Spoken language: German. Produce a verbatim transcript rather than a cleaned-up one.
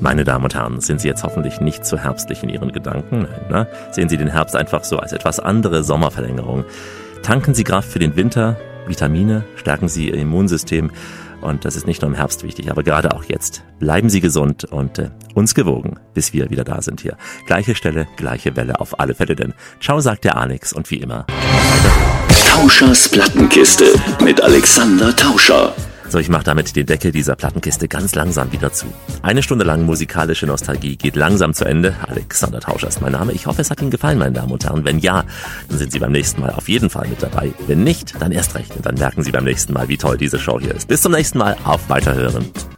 Meine Damen und Herren, sind Sie jetzt hoffentlich nicht zu herbstlich in Ihren Gedanken? Nein, ne? Sehen Sie den Herbst einfach so als etwas andere Sommerverlängerung. Tanken Sie Kraft für den Winter, Vitamine, stärken Sie Ihr Immunsystem. Und das ist nicht nur im Herbst wichtig, aber gerade auch jetzt. Bleiben Sie gesund und äh, uns gewogen, bis wir wieder da sind hier. Gleiche Stelle, gleiche Welle auf alle Fälle denn. Ciao, sagt der Alex und wie immer. Tauschers Plattenkiste mit Alexander Tauscher. So, ich mache damit den Deckel dieser Plattenkiste ganz langsam wieder zu. Eine Stunde lang musikalische Nostalgie geht langsam zu Ende. Alexander Tauscher ist mein Name. Ich hoffe, es hat Ihnen gefallen, meine Damen und Herren. Wenn ja, dann sind Sie beim nächsten Mal auf jeden Fall mit dabei. Wenn nicht, dann erst recht. Und dann merken Sie beim nächsten Mal, wie toll diese Show hier ist. Bis zum nächsten Mal. Auf Weiterhören.